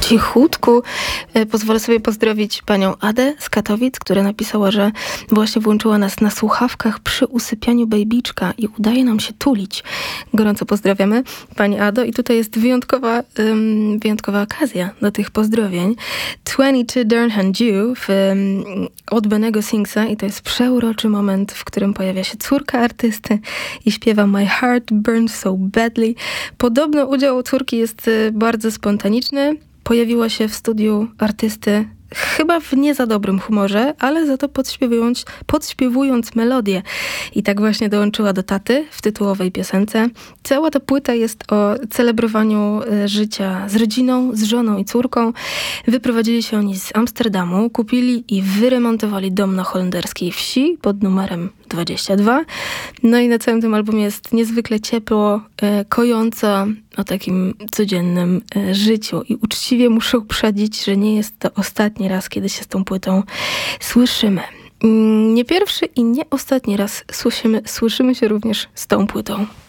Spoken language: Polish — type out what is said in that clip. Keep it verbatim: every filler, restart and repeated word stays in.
cichutku. Pozwolę sobie pozdrowić panią Adę z Katowic, która napisała, że właśnie włączyła nas na słuchawkach przy usypianiu bejbiczka i udaje nam się tulić. Gorąco pozdrawiamy pani Ado i tutaj jest wyjątkowa, um, wyjątkowa okazja do tych pozdrowień. dwadzieścia dwa Durham Dew w, um, od Benego Singsa i to jest przeuroczy moment, w którym pojawia się córka artysty i śpiewa My Heart Burns So Badly. Podobno udział córki jest bardzo spontaniczny. Pojawiła się w studiu artysty chyba w nie za dobrym humorze, ale za to podśpiewując, podśpiewując melodię. I tak właśnie dołączyła do taty w tytułowej piosence. Cała ta płyta jest o celebrowaniu życia z rodziną, z żoną i córką. Wyprowadzili się oni z Amsterdamu, kupili i wyremontowali dom na holenderskiej wsi pod numerem dwadzieścia dwa. No i na całym tym albumie jest niezwykle ciepło, e, kojąco o takim codziennym e, życiu. I uczciwie muszę uprzedzić, że nie jest to ostatni raz, kiedy się z tą płytą słyszymy. Nie pierwszy i nie ostatni raz słyszymy, słyszymy się również z tą płytą.